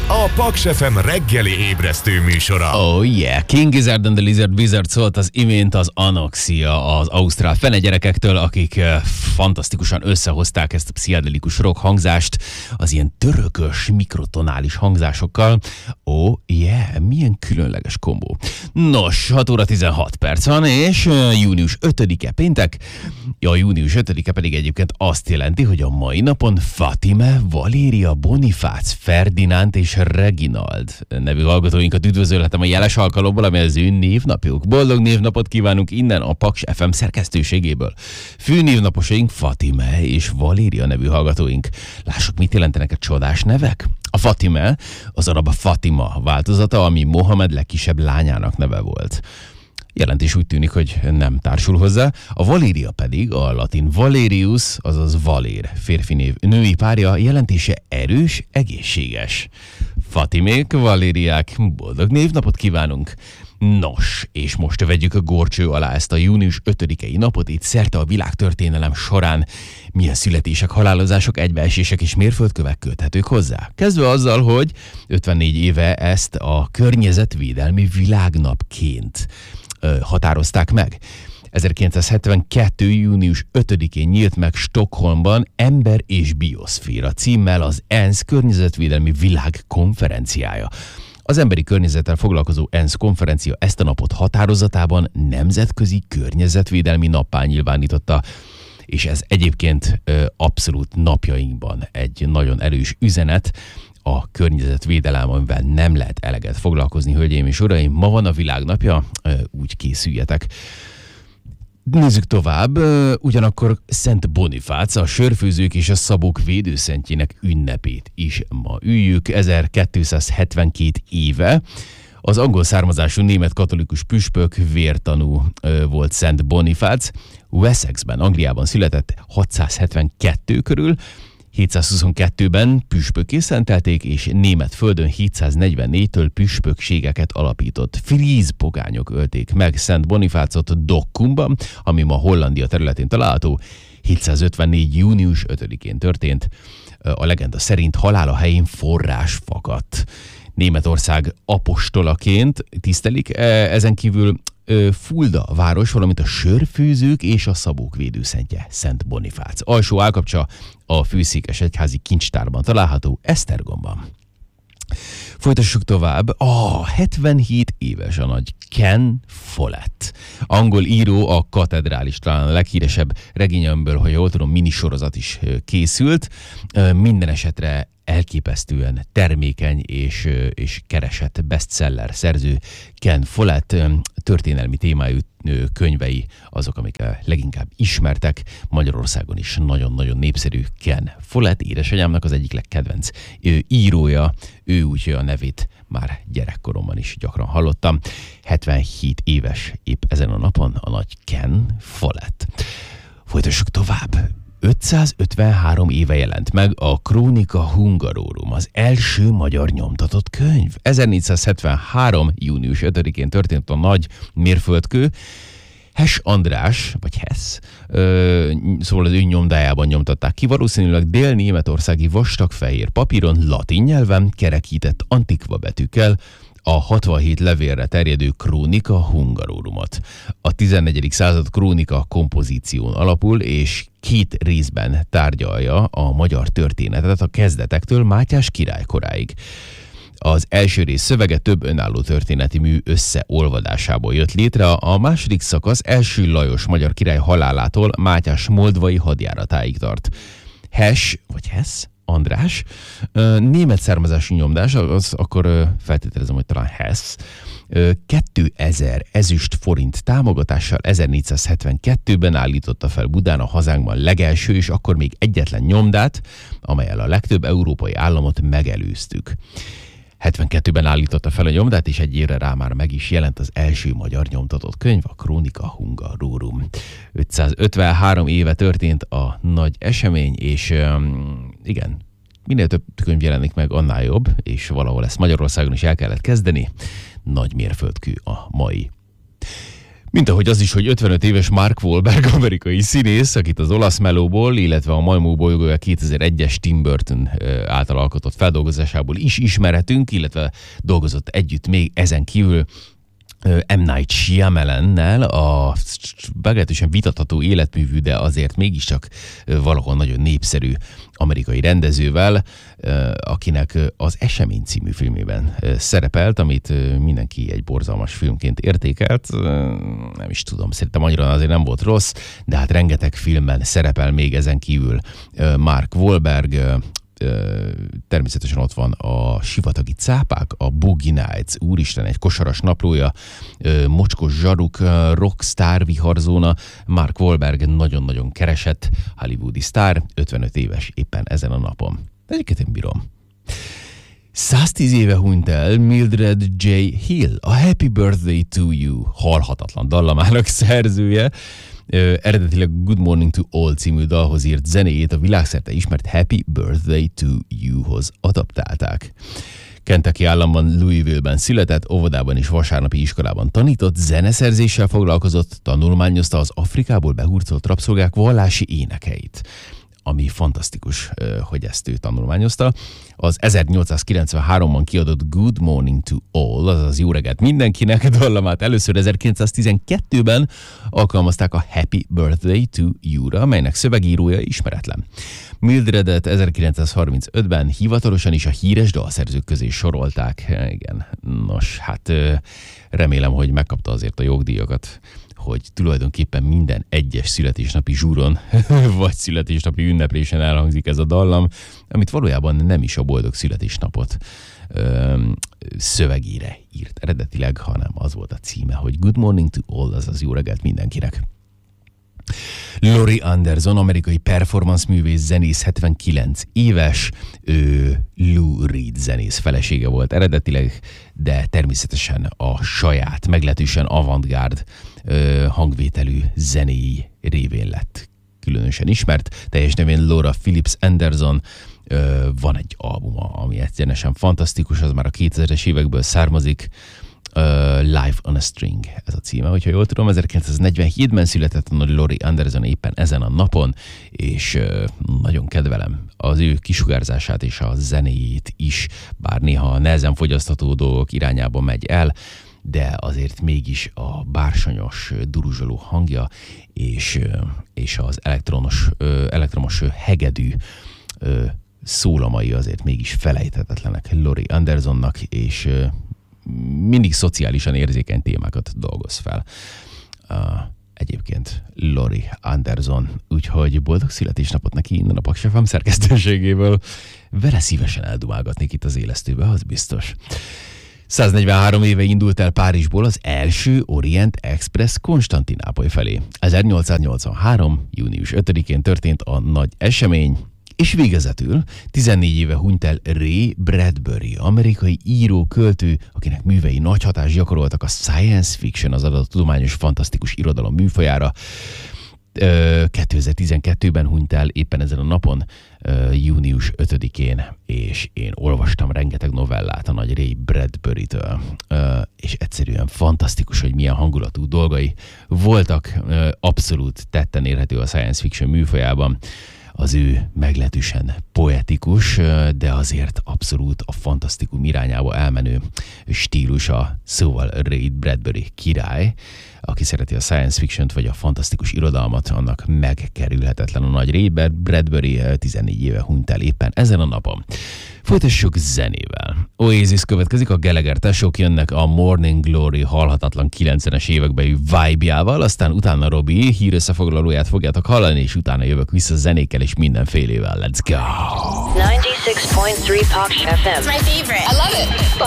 a Paks FM reggeli ébresztő műsora. Oh yeah, King Gizzard and the Lizard Wizard szólt az imént az Anoxia az ausztrál fenegyerekektől, akik fantasztikusan összehozták ezt a pszichedelikus rock hangzást az ilyen törökös, mikrotonális hangzásokkal. Oh yeah, milyen különleges kombó. Nos, 6 óra 16 perc van, és június 5-e péntek. Ja, június 5-e pedig egyébként azt jelenti, hogy a mai napon Fatime, Valéria, Bonifác, Ferdinánd és Reginald nevű hallgatóinkat üdvözölhetem a jeles alkalommal, ami az ő névnapjuk. Boldog névnapot kívánunk innen a Paks FM szerkesztőségéből. Főnévnaposaink Fatime és Valéria nevű hallgatóink. Lássuk, mit jelentenek a csodás nevek. A Fatime az arab Fatima változata, ami Mohamed legkisebb lányának neve volt. Jelentés úgy tűnik, hogy nem társul hozzá. A Valéria pedig a latin Valerius, azaz Valér férfi név. Női párja jelentése erős, egészséges. Fatimék, Valériák, boldog névnapot kívánunk! Nos, és most vegyük a górcső alá ezt a június 5-i napot, itt szerte a világtörténelem során milyen születések, halálozások, egybeesések és mérföldkövek köthetők hozzá. Kezdve azzal, hogy 54 éve ezt a környezetvédelmi világnapként határozták meg. 1972. június 5-én nyílt meg Stockholmban Ember és Bioszféra címmel az ENSZ környezetvédelmi világkonferenciája. Az emberi környezettel foglalkozó ENSZ konferencia ezt a napot határozatában nemzetközi környezetvédelmi nappá nyilvánította, és ez egyébként abszolút napjainkban egy nagyon erős üzenet, a környezetvédelem, amivel nem lehet eleget foglalkozni, hölgyeim és uraim. Ma van a világnapja, úgy készüljetek. Nézzük tovább, ugyanakkor Szent Bonifác, a sörfőzők és a szabók védőszentjének ünnepét is ma üljük. 1272 éve az angol származású német katolikus püspök vértanú volt Szent Bonifác. Wessexben, Angliában született 672 körül, 722-ben püspökké szentelték, és német földön 744-től püspökségeket alapított. Fríz pogányok ölték meg Szent Bonifácot Dokkumban, ami ma Hollandia területén található. 754. június 5-én történt. A legenda szerint halála helyén forrás fakadt. Németország apostolaként tisztelik, ezen kívül Fulda város, valamint a sörfőzők és a szabók védőszentje, Szent Bonifác. Alsó állkapcsa a főszékes egyházi kincstárban található, Esztergomban. Folytassuk tovább. 77 éves a nagy Ken Follett. Angol író, a Katedrális talán a leghíresebb regényemből, ha jól tudom, minisorozat is készült. Minden esetre elképesztően termékeny és keresett bestseller szerző Ken Follett. Történelmi témájú könyvei azok, amik leginkább ismertek. Magyarországon is nagyon-nagyon népszerű Ken Follett, édesanyámnak az egyik legkedvenc írója. Ő úgyhogy a nevét már gyerekkoromban is gyakran hallottam. 77 éves épp ezen a napon a nagy Ken Follett. Folytassuk tovább. 553 éve jelent meg a Chronica Hungarorum, az első magyar nyomtatott könyv. 1473. június 5-én történt a nagy mérföldkő. Hess András, vagy Hess, szóval az ő nyomdájában nyomtatták ki, valószínűleg dél-németországi vastagfehér papíron, latin nyelven kerekített antikva betűkkel, a 67 levélre terjedő Chronica Hungarorumot. A 14. század krónika kompozíción alapul, és 2 részben tárgyalja a magyar történetet a kezdetektől Mátyás király koráig. Az első rész szövege több önálló történeti mű összeolvadásából jött létre, a második szakasz első Lajos magyar király halálától Mátyás moldvai hadjáratáig tart. Hess, vagy Hess, András, német származású nyomdás, az akkor feltételezem, hogy talán Hess, 2000 ezüst forint támogatással 1472-ben állította fel Budán a hazánkban legelső és akkor még egyetlen nyomdát, amellyel a legtöbb európai államot megelőztük. 72-ben állította fel a nyomdát, és egy évre rá már meg is jelent az első magyar nyomtatott könyv, a Chronica Hungarorum. 553 éve történt a nagy esemény, és igen, minél több könyv jelenik meg, annál jobb, és valahol ezt Magyarországon is el kellett kezdeni. Nagy mérföldkő a mai. Mint ahogy az is, hogy 55 éves Mark Wahlberg amerikai színész, akit az Olasz Melóból, illetve a Majmó bolygója 2001-es Tim Burton által alkotott feldolgozásából is ismerhetünk, illetve dolgozott együtt még ezen kívül M. Night Shyamalannel, a meglehetősen vitatható életművű, de azért mégiscsak valahol nagyon népszerű amerikai rendezővel, akinek az Esemény című filmében szerepelt, amit mindenki egy borzalmas filmként értékelt. Nem is tudom, szerintem annyira azért nem volt rossz, de hát rengeteg filmben szerepel még ezen kívül Mark Wahlberg. Természetesen ott van a Sivatagi cápák, a Boogie Nights, úristen, egy kosaras naplója, Mocskos zsaruk, Rockstar, viharzóna. Mark Wahlberg nagyon-nagyon keresett hollywoodi sztár, 55 éves éppen ezen a napon. De egyébként én bírom. 110 éve hunyt el Mildred J. Hill, a Happy Birthday to You halhatatlan dallamának szerzője. Eredetileg Good Morning to All című dalhoz írt zenéjét a világszerte ismert Happy Birthday to You-hoz adaptálták. Kentucky államban Louisville-ben született, óvodában és vasárnapi iskolában tanított, zeneszerzéssel foglalkozott, tanulmányozta az Afrikából behurcolt rabszolgák vallási énekeit, ami fantasztikus, hogy ezt ő tanulmányozta. Az 1893-ban kiadott Good Morning to All, azaz Jó reggelt mindenkinek dallamát először 1912-ben alkalmazták a Happy Birthday to You-ra, melynek szövegírója ismeretlen. Mildredet 1935-ben hivatalosan is a híres dalszerzők közé sorolták. Igen, nos, hát remélem, hogy megkapta azért a jogdíjakat, hogy tulajdonképpen minden egyes születésnapi zsúron vagy születésnapi ünneplésen elhangzik ez a dallam, amit valójában nem is a boldog születésnapot szövegére írt eredetileg, hanem az volt a címe, hogy Good Morning to All, azaz Jó reggelt mindenkinek. Laurie Anderson, amerikai performance művész, zenész, 79 éves, ő Lou Reed zenész felesége volt eredetileg, de természetesen a saját, meglehetősen avantgárd hangvételű zenéi révén lett különösen ismert. Teljes nevén Laura Phillips Anderson. Van egy albuma, ami egyenesen fantasztikus, az már a 2000-es évekből származik. Life on a String, ez a címe, hogyha jól tudom, 1947-ben született a Laurie Anderson éppen ezen a napon, és nagyon kedvelem az ő kisugárzását és a zenéjét is, bár néha nehezen fogyasztható dolgok irányába megy el, de azért mégis a bársonyos, duruzsoló hangja és az elektromos hegedű szólamai azért mégis felejthetetlenek Laurie Andersonnak, és mindig szociálisan érzékeny témákat dolgoz fel. Egyébként Laurie Anderson, úgyhogy boldog születésnapot neki innen a Paks FM szerkesztőségéből. Vele szívesen eldumálgatnék itt az élesztőbe, az biztos. 143 éve indult el Párizsból az első Orient Express Konstantinápoly felé. 1883. június 5-én történt a nagy esemény, és végezetül 14 éve hunyt el Ray Bradbury, amerikai író, költő, akinek művei nagy hatást gyakoroltak a science fiction, az adott tudományos fantasztikus irodalom műfajára. 2012-ben hunyt el éppen ezen a napon, június 5-én, és én olvastam rengeteg novellát a nagy Ray Bradbury-től, és egyszerűen fantasztikus, hogy milyen hangulatú dolgai voltak, abszolút tetten érhető a science fiction műfajában. Az ő meglehetősen poetikus, de azért abszolút a fantasztikum irányába elmenő stílusa, szóval Ray Bradbury király. Aki szereti a science fiction-t vagy a fantasztikus irodalmat, annak megkerülhetetlen a nagy Ray Bradbury, 14 éve hunyt el éppen ezen a napon. Folytassuk zenével. Oasis következik, a Gallagher tesók jönnek a Morning Glory halhatatlan 90-es évekbeli vibe-jával, aztán utána Robi hírösszefoglalóját fogjátok hallani, és utána jövök vissza zenékkel és mindenfélével. Let's go! 96.3 Paks FM. It's my favorite. I love it.